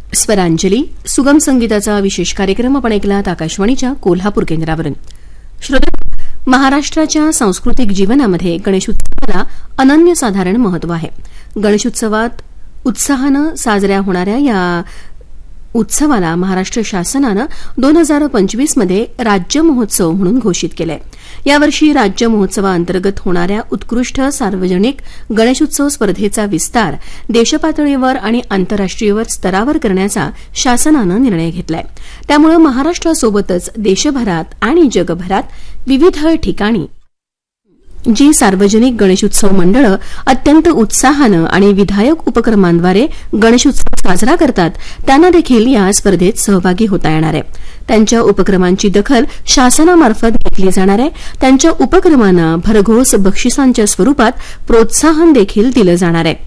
स्वरांजली सुगम संगीताचा विशेष कार्यक्रम आपण ऐकलात आकाशवाणीच्या कोल्हापूर केंद्रावरून. श्रोते, महाराष्ट्राच्या सांस्कृतिक जीवनामध्ये गणेशोत्सवाला अनन्यसाधारण महत्त्व आहे. गणेशोत्सवात उत्साहानं साजऱ्या होणाऱ्या या उत्सवाला महाराष्ट्र शासनानं 2025 मध्ये राज्य महोत्सव म्हणून घोषित केलंय. यावर्षी राज्य महोत्सवाअंतर्गत होणाऱ्या उत्कृष्ट सार्वजनिक गणेशोत्सव स्पर्धेचा विस्तार देशपातळीवर आणि आंतरराष्ट्रीय स्तरावर करण्याचा शासनानं निर्णय घेतलाय. त्यामुळे महाराष्ट्रासोबतच देशभरात आणि जगभरात विविध ठिकाणी जी सार्वजनिक गणेशोत्सव मंडळं अत्यंत उत्साहानं आणि विधायक उपक्रमांद्वारे गणेशोत्सव साजरा करतात त्यांना देखील या स्पर्धेत सहभागी होता येणार आहे. त्यांच्या उपक्रमांची दखल शासनामार्फत घेतली जाणार आहे. त्यांच्या उपक्रमांना भरघोस बक्षिसांच्या स्वरूपात प्रोत्साहन देखील दिलं जाणार आहे.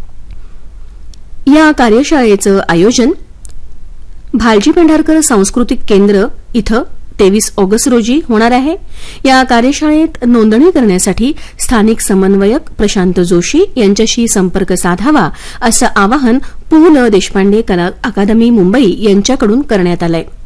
या कार्यशाळेचं आयोजन भालजी पेंढारकर सांस्कृतिक केंद्र इथं 23 ऑगस्ट रोजी होणार आहे. या कार्यशाळेत नोंदणी करण्यासाठी स्थानिक समन्वयक प्रशांत जोशी यांच्याशी संपर्क साधावा असं आवाहन पु. ल. देशपांडे कला अकादमी मुंबई यांच्याकडून करण्यात आलं आहे.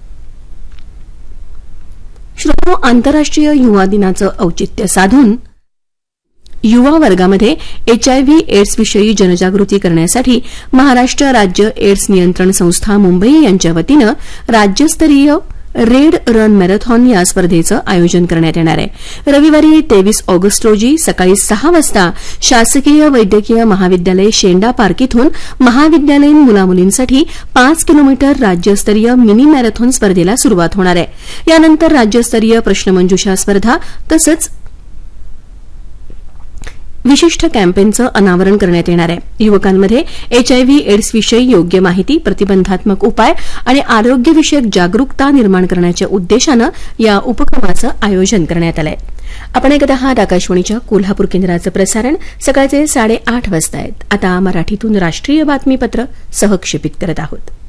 श्रोतो, आंतरराष्ट्रीय युवा दिनाचं औचित्य साधून युवा वर्गामध्ये एचआयव्ही एड्स विषयी जनजागृती करण्यासाठी महाराष्ट्र राज्य एड्स नियंत्रण संस्था मुंबई यांच्या वतीनं राज्यस्तरीय रेड रन मॅरेथॉन या स्पर्धेचं आयोजन करण्यात येणार आहे. रविवारी 23 ऑगस्ट रोजी सकाळी 6 वाजता शासकीय वैद्यकीय महाविद्यालय शेंडा पार्क इथून महाविद्यालयीन मुलामुलींसाठी 5 किलोमीटर राज्यस्तरीय मिनी मॅरेथॉन स्पर्धेला सुरुवात होणार आहे. यानंतर राज्यस्तरीय प्रश्नमंजुषा स्पर्धा तसंच विशिष्ट कॅम्पेनचं अनावरण करण्यात येणार आहे. युवकांमध्ये एचआयव्ही एड्सविषयी योग्य माहिती, प्रतिबंधात्मक उपाय आणि आरोग्यविषयक जागरूकता निर्माण करण्याच्या उद्देशानं या उपक्रमाचं आयोजन करण्यात आलं आहे. आपण ऐकत आहात आकाशवाणीच्या कोल्हापूर केंद्राचं प्रसारण. सकाळचे 8:30 वाजता आहेत. आता मराठीतून राष्ट्रीय बातमीपत्र सहक्षेपित करत आहोत.